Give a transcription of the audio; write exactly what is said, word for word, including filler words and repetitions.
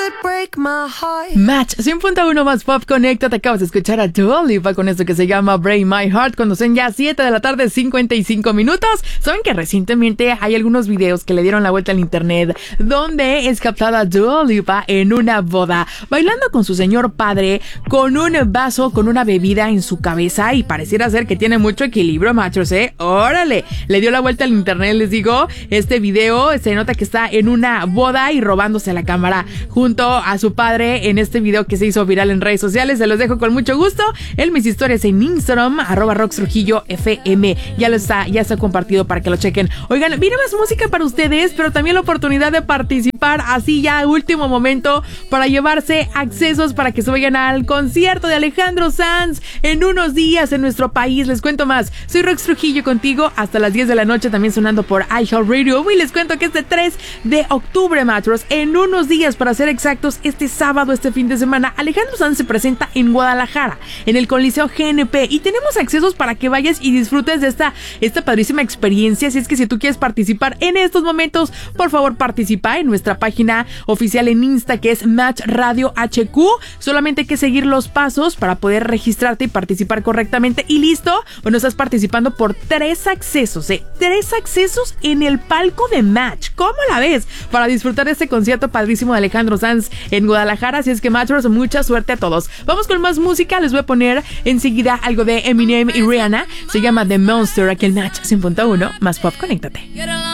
Match cien punto uno más Pop Conecta. Te acabas de escuchar a Dua Lipa con esto que se llama Break My Heart cuando son ya siete de la tarde, cincuenta y cinco minutos. Saben que recientemente hay algunos videos que le dieron la vuelta al internet donde es captada Dua Lipa en una boda bailando con su señor padre con un vaso con una bebida en su cabeza y pareciera ser que tiene mucho equilibrio, machos, ¿eh? ¡Órale! Le dio la vuelta al internet, les digo. Este video se nota que está en una boda y robándose la cámara junto a su padre en este video que se hizo viral en redes sociales. Se los dejo con mucho gusto en mis historias en Instagram, arroba Rox Trujillo F M. Ya lo está, ya está compartido para que lo chequen. Oigan, viene más música para ustedes, pero también la oportunidad de participar así ya a último momento para llevarse accesos para que se vayan al concierto de Alejandro Sanz en unos días en nuestro país. Les cuento más. Soy Rox Trujillo contigo hasta las diez de la noche, también sonando por iHeartRadio. Y les cuento que este tres de octubre, matros, en unos días para ser exactos, este sábado, este fin de semana, Alejandro Sanz se presenta en Guadalajara, en el Coliseo G N P, y tenemos accesos para que vayas y disfrutes de esta, esta padrísima experiencia. Así es que si tú quieres participar en estos momentos, por favor participa en nuestra página oficial en Insta, que es Match Radio H Q. Solamente hay que seguir los pasos para poder registrarte y participar correctamente, y listo. Bueno, estás participando por tres accesos, ¿eh? Tres accesos en el palco de Match. ¿Cómo la ves? Para disfrutar de este concierto padrísimo de Alejandro Sanz en Guadalajara. Así es que, Matchers, mucha suerte a todos. Vamos con más música. Les voy a poner enseguida algo de Eminem y Rihanna. Se llama The Monster aquí en Match cien punto uno más Pop. Conéctate.